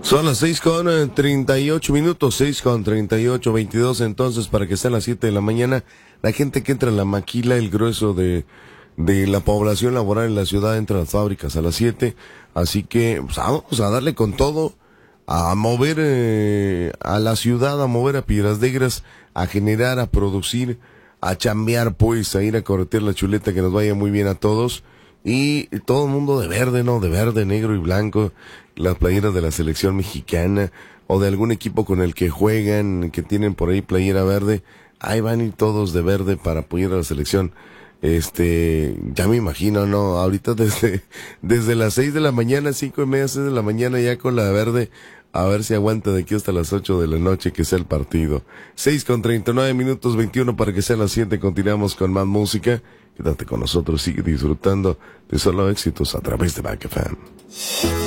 Son las 6:38, 6:38, 22 entonces para que sean las 7 de la mañana. La gente que entra en la maquila, el grueso de la población laboral en la ciudad entra a las fábricas a las 7. Así que pues, vamos a darle con todo, a mover a la ciudad, a mover a Piedras Negras, a generar, a producir, a chambear pues, a ir a corretear la chuleta, que nos vaya muy bien a todos. Y todo el mundo de verde, ¿no? De verde, negro y blanco, las playeras de la selección mexicana o de algún equipo con el que juegan, que tienen por ahí playera verde, ahí van y todos de verde para apoyar a la selección. Ya me imagino, ¿no? Ahorita desde las 6 de la mañana, 5:30, 6 de la mañana ya con la verde, a ver si aguanta de aquí hasta las 8 de la noche que sea el partido. 6:39, 21 para que sean las 7, continuamos con más música. Quédate con nosotros, sigue disfrutando de solo éxitos a través de Back FM.